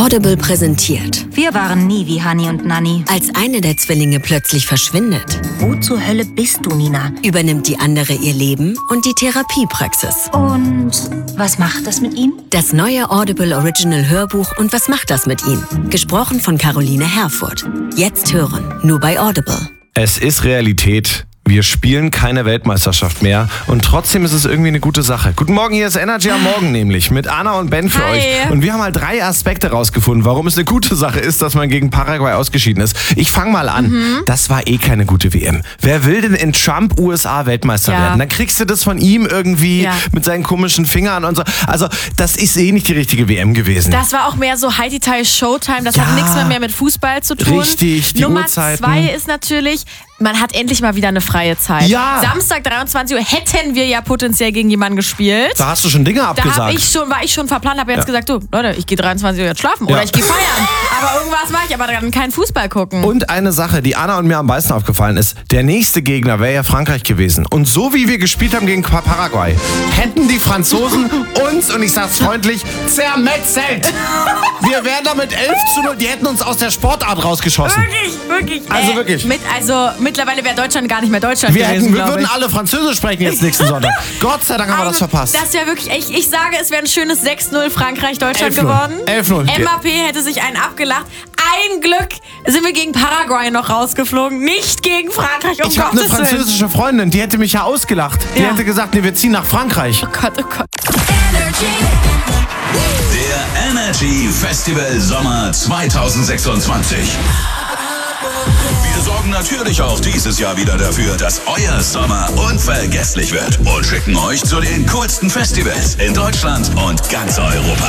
Audible präsentiert. Wir waren nie wie Hani und Nanni. Als eine der Zwillinge plötzlich verschwindet, Wo zur Hölle bist du, Nina? übernimmt die andere ihr Leben und die Therapiepraxis. Und was macht das mit ihm? Das neue Audible Original Hörbuch und was macht das mit ihm? Gesprochen von Caroline Herfurth. Jetzt hören, nur bei Audible. Es ist Realität. Wir spielen keine Weltmeisterschaft mehr und trotzdem ist es irgendwie eine gute Sache. Guten Morgen, hier ist Energy am Morgen nämlich mit Anna und Ben für Hi. euch. Und wir haben mal 3 Aspekte rausgefunden, warum es eine gute Sache ist, dass man gegen Paraguay ausgeschieden ist. Ich fange mal an. Das war eh keine gute WM. Wer will denn in Trump USA Weltmeister Ja. werden? Dann kriegst du das von ihm irgendwie mit seinen komischen Fingern und so. Also das ist eh nicht die richtige WM gewesen. Das war auch mehr so Heidi-Tai Showtime. Das Ja. hat nichts mehr mit Fußball zu tun. Richtig, die Nummer Uhrzeiten. 2 ist natürlich, man hat endlich mal wieder eine freie Zeit. Ja. Samstag 23 Uhr hätten wir ja potenziell gegen jemanden gespielt. Da hast du schon Dinge Da abgesagt. war ich schon verplant, habe jetzt gesagt, du, Leute, ich gehe 23 Uhr jetzt schlafen Ja. oder ich gehe feiern. Aber irgendwas mache ich, aber dann keinen Fußball gucken. Und eine Sache, die Anna und mir am meisten aufgefallen ist, der nächste Gegner wäre ja Frankreich gewesen. Und so wie wir gespielt haben gegen Paraguay, hätten die Franzosen uns, und ich sag's freundlich, zermetzelt. Wir wären da mit 11:0, die hätten uns aus der Sportart rausgeschossen. Wirklich. Also wirklich. Mittlerweile wäre Deutschland gar nicht mehr Deutschland Wir gewesen, würden glaub ich. alle Französisch sprechen jetzt nächsten Sonntag. Gott sei Dank haben wir das verpasst. Das wäre wirklich, ich sage, es wäre ein schönes 6-0 Frankreich-Deutschland 11:0. geworden. 11:0. MAP hätte sich einen abgelacht. Ein Glück sind wir gegen Paraguay noch rausgeflogen, nicht gegen Frankreich, um Ich habe eine Gottes Willen. französische Freundin, die hätte mich ja ausgelacht. Die Ja. hätte gesagt, nee, wir ziehen nach Frankreich. Oh Gott. Der Energy Festival Sommer 2026. Wir sorgen natürlich auch dieses Jahr wieder dafür, dass euer Sommer unvergesslich wird und schicken euch zu den coolsten Festivals in Deutschland und ganz Europa.